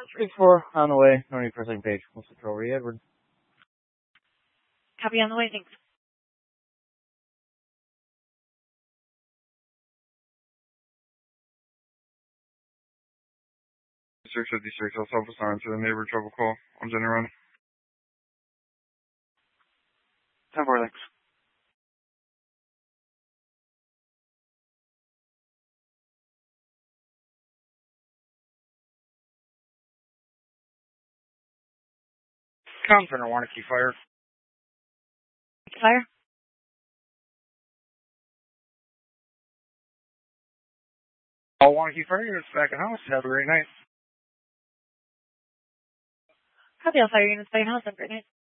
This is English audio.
3-4 on the way. No need for a second page. We'll switch over to Edward. Copy on the way, thanks. Six 56, I'll self-assign to the neighbor trouble call. I'm Jenny Run. 10-4, thanks. Comm Center, Warnicky Fire. Fire? All Warnicky Fire units back in house. Have a great night. Copy all fire units back in house. Have a great night.